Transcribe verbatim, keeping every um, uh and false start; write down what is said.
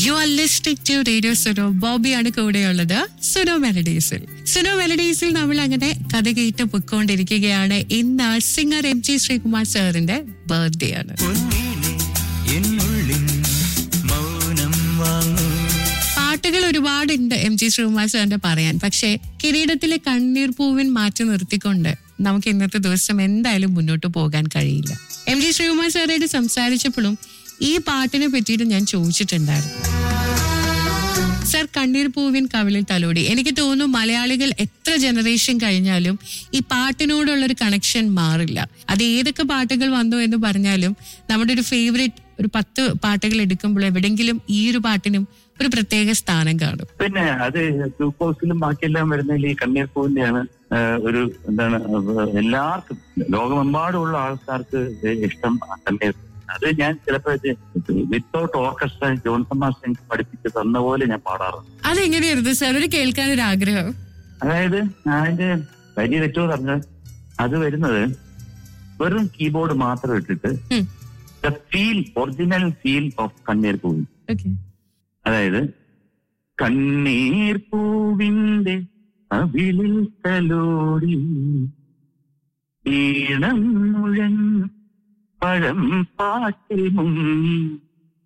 You are listening to radio Suno. ബോബിയാണ് കൂടെയുള്ളത് സുനോ മെലഡീസിൽ. സുനോ മെലഡീസിൽ നമ്മൾ അങ്ങനെ കഥ കേട്ട് പൊയ്ക്കൊണ്ടിരിക്കുകയാണ്. ഇന്ന് സിംഗർ എം ജി ശ്രീകുമാർ സാറിന്റെ ബർത്ത്ഡേ ആണ്. പാട്ടുകൾ ഒരുപാടുണ്ട് എം ജി ശ്രീകുമാർ സാറിന്റെ പറയാൻ. പക്ഷേ കിരീടത്തിലെ കണ്ണീർ പൂവിൻ മാറ്റി നിർത്തിക്കൊണ്ട് നമുക്ക് ഇന്നത്തെ ദിവസം എന്തായാലും മുന്നോട്ട് പോകാൻ കഴിയില്ല. എം ജി ശ്രീകുമാർ സാറായിട്ട് സംസാരിച്ചപ്പോഴും ഈ പാട്ടിനെ പറ്റിയിട്ട് ഞാൻ ചോദിച്ചിട്ടുണ്ടായിരുന്നു. സർ, കണ്ണീർ പൂവിൻ കവിളിൽ തലോടി. എനിക്ക് തോന്നുന്നു മലയാളികൾ എത്ര ജനറേഷൻ കഴിഞ്ഞാലും ഈ പാട്ടിനോടുള്ളൊരു കണക്ഷൻ മാറില്ല. അത് ഏതൊക്കെ പാട്ടുകൾ വന്നു എന്ന് പറഞ്ഞാലും നമ്മുടെ ഒരു ഫേവറേറ്റ് ഒരു പത്ത് പാട്ടുകൾ എടുക്കുമ്പോൾ എവിടെങ്കിലും ഈ ഒരു പാട്ടിനും ഒരു പ്രത്യേക സ്ഥാനം കാണും. പിന്നെ അത് ഗ്ലൂക്കോസിലും ബാക്കിയെല്ലാം വരുന്നതിൽ ഈ കണ്ണീർ പൂവിന്റെയാണ് ഒരു എന്താണ് എല്ലാവർക്കും ലോകമെമ്പാടുമുള്ള ആൾക്കാർക്ക് ഇഷ്ടം കണ്ണീർ. അത് ഞാൻ ചിലപ്പോൾ വിത്തൗട്ട് ഓർക്കസ്ട്ര ജോൺസൺ മാസ്റ്റർ എനിക്ക് പഠിപ്പിച്ച് തന്ന പോലെ ഞാൻ പാടാറുണ്ട്. അതെങ്ങനെയായിരുന്നു സാർ ഒരു കേൾക്കാനൊരു ആഗ്രഹം? അതായത് അതിന്റെ വലിയ തെറ്റോ പറഞ്ഞാൽ അത് വരുന്നത് വെറും കീബോർഡ് മാത്രം ഇട്ടിട്ട് the feel original feel of കണ്ണീർ പൂവിൻ. അതായത് കണ്ണീർ പൂവിന്റെ അവിളിൽ തലോടി ഈണം മുഴൻ പഴം പാട്ടിൽ മുങ്ങി